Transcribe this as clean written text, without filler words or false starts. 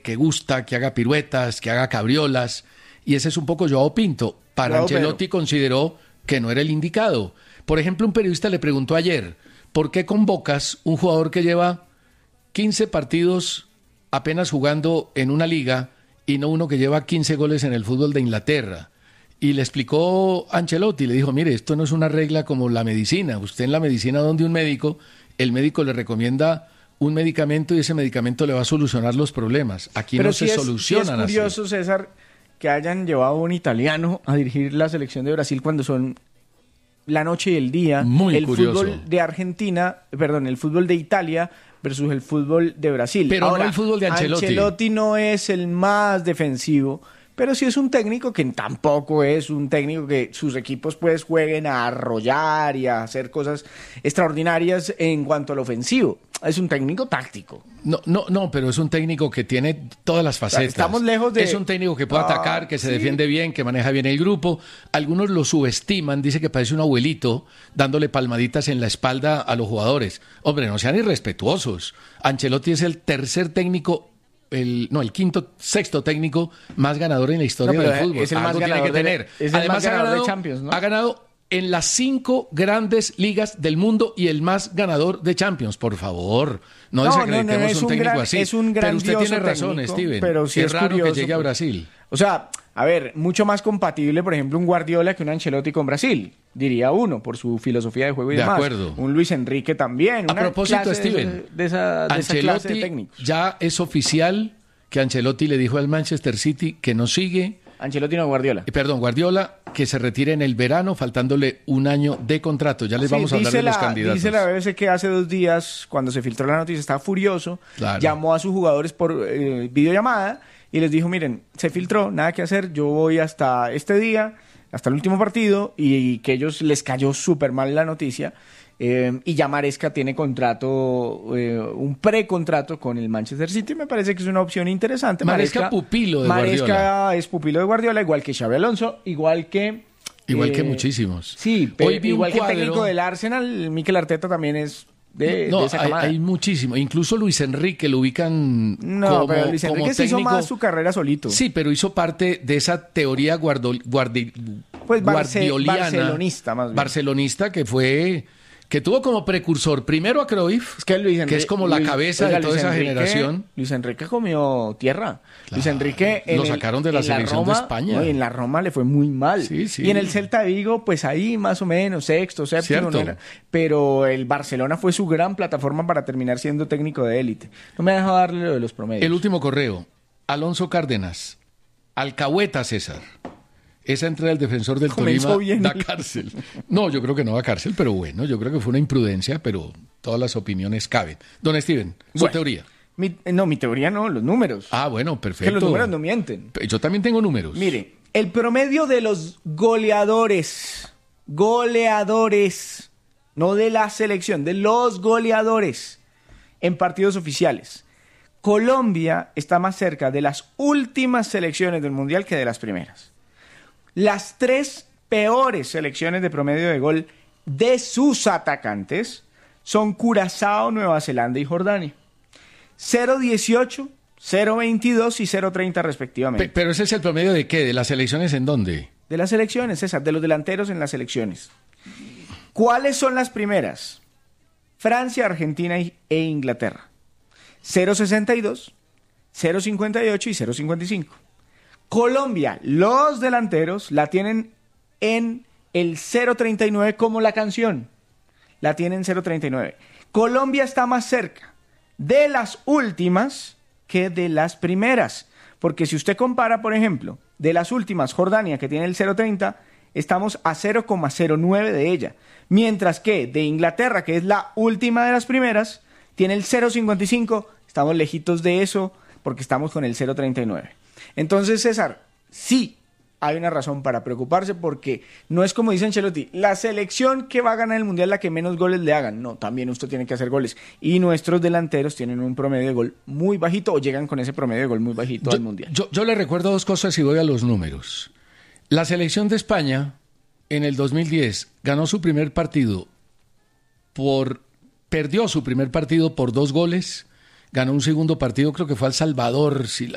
que gusta, que haga piruetas, que haga cabriolas, y ese es un poco Joao Pinto. Para Ancelotti consideró que no era el indicado. Por ejemplo, un periodista le preguntó ayer, ¿por qué convocas un jugador que lleva 15 partidos apenas jugando en una liga y no uno que lleva 15 goles en el fútbol de Inglaterra? Y le explicó Ancelotti, le dijo, mire, esto no es una regla como la medicina. Usted en la medicina donde un médico, el médico le recomienda un medicamento y ese medicamento le va a solucionar los problemas. Aquí no se solucionan así. Es curioso, César, que hayan llevado a un italiano a dirigir la selección de Brasil cuando son la noche y el día. Muy curioso. Fútbol de Argentina, perdón, el fútbol de Italia versus el fútbol de Brasil. Pero ahora, no el fútbol de Ancelotti. Ancelotti no es el más defensivo, pero sí es un técnico que tampoco es un técnico que sus equipos pues jueguen a arrollar y a hacer cosas extraordinarias en cuanto al ofensivo. Es un técnico táctico. No, pero es un técnico que tiene todas las facetas. Estamos lejos de... Es un técnico que puede atacar, que se defiende bien, que maneja bien el grupo. Algunos lo subestiman, dice que parece un abuelito dándole palmaditas en la espalda a los jugadores. Hombre, no sean irrespetuosos. Ancelotti es el tercer técnico, sexto técnico más ganador en la historia del fútbol. Es el más ganador tiene que tener. Es el más ganador de Champions, ¿no? Ha ganado en las 5 grandes ligas del mundo y el más ganador de Champions. Por favor, no desacreditemos un técnico así. Es un pero usted tiene razón, técnico, Steven. Pero sí es raro curioso, que llegue a Brasil. O sea, a ver, mucho más compatible, por ejemplo, un Guardiola que un Ancelotti con Brasil, diría uno, por su filosofía de juego y demás. De acuerdo. Un Luis Enrique también. A propósito, Steven, de esa clase de técnicos. Ya es oficial que Ancelotti le dijo al Manchester City que no sigue. Ancelotti no, Guardiola. Guardiola, que se retire en el verano, faltándole un año de contrato. Ya les vamos a hablar de los candidatos. Dice la BBC que hace 2 días, cuando se filtró la noticia, estaba furioso, llamó a sus jugadores por videollamada y les dijo, miren, se filtró, nada que hacer, yo voy hasta este día, hasta el último partido, y que ellos les cayó súper mal la noticia. Y ya Maresca tiene un precontrato con el Manchester City. Me parece que es una opción interesante. Maresca pupilo de Guardiola. Maresca es pupilo de Guardiola, igual que Xabi Alonso, igual que muchísimos. Sí, hoy vi igual un que cuadro, el técnico del Arsenal, Mikel Arteta también es de esa camada. Hay muchísimo. Incluso Luis Enrique lo ubican pero Luis Enrique se hizo más su carrera solito. Sí, pero hizo parte de esa teoría guardioliana. Barcelonista más bien. Barcelonista que tuvo como precursor primero a Cruyff, que es como la cabeza de toda esa generación. Luis Enrique comió tierra. Claro, Luis Enrique lo sacaron de la selección de España. En la Roma le fue muy mal. Sí. Y en el Celta de Vigo, pues ahí más o menos, sexto, séptimo. No era, pero el Barcelona fue su gran plataforma para terminar siendo técnico de élite. No me ha dejado darle lo de los promedios. El último correo. Alonso Cárdenas. Alcahueta César. Esa entrada del defensor del Tolima da cárcel. No, yo creo que no da cárcel, pero bueno, yo creo que fue una imprudencia, pero todas las opiniones caben. Don Steven, su teoría. Mi teoría no, los números. Ah, bueno, perfecto. Que los números no mienten. Yo también tengo números. Mire, el promedio de los goleadores, no de la selección, de los goleadores en partidos oficiales. Colombia está más cerca de las últimas selecciones del Mundial que de las primeras. Las 3 peores selecciones de promedio de gol de sus atacantes son Curazao, Nueva Zelanda y Jordania. 0.18, 0.22 y 0.30 respectivamente. ¿Pero ese es el promedio de qué? ¿De las selecciones en dónde? De las selecciones, César, de los delanteros en las selecciones. ¿Cuáles son las primeras? Francia, Argentina e Inglaterra. 0.62, 0.58 y 0.55. Colombia, los delanteros la tienen en el 0.39 como la canción. La tienen 0.39. Colombia está más cerca de las últimas que de las primeras. Porque si usted compara, por ejemplo, de las últimas, Jordania, que tiene el 0.30, estamos a 0.09 de ella. Mientras que de Inglaterra, que es la última de las primeras, tiene el 0.55. Estamos lejitos de eso porque estamos con el 0.39. Entonces, César, sí hay una razón para preocuparse porque no es como dice Ancelotti, la selección que va a ganar el Mundial la que menos goles le hagan. No, también usted tiene que hacer goles. Y nuestros delanteros tienen un promedio de gol muy bajito o llegan con ese promedio de gol muy bajito al Mundial. Yo le recuerdo 2 cosas y voy a los números. La selección de España en el 2010 ganó su primer partido perdió su primer partido por 2 goles. Ganó un segundo partido, creo que fue a El Salvador, si